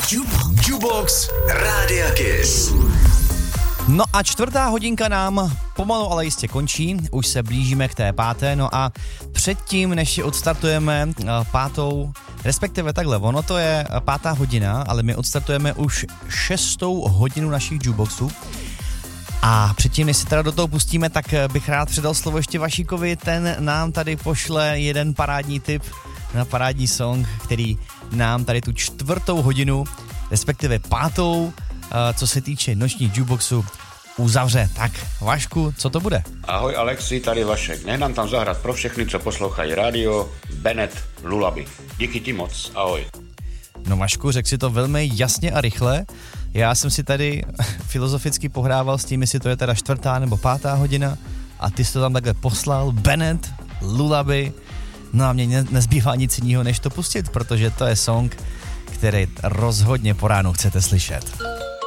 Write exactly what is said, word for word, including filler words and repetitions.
Jukebox Rádia Kiss. No a čtvrtá hodinka nám pomalu, ale jistě končí. Už se blížíme k té páté. No a předtím, než si odstartujeme pátou, respektive takhle, ono to je pátá hodina, ale my odstartujeme už šestou hodinu našich jukeboxů. A předtím, než se teda do toho pustíme, tak bych rád předal slovo ještě Vašíkovi. Ten nám tady pošle jeden parádní tip na parádní song, který nám tady tu čtvrtou hodinu, respektive pátou, co se týče nočních jukeboxů, uzavře. Tak, Vašku, co to bude? Ahoj Alexi, tady Vašek. Nech nám tam zahrát pro všechny, co poslouchají rádio, Bennett, Lullaby. Díky ti moc, ahoj. No Vašku, řekl si to velmi jasně a rychle. Já jsem si tady filozoficky pohrával s tím, jestli to je teda čtvrtá nebo pátá hodina a ty jsi to tam takhle poslal, Bennett, Lullaby. No a mně nezbývá nic jiného, než to pustit, protože to je song, který rozhodně po ránu chcete slyšet.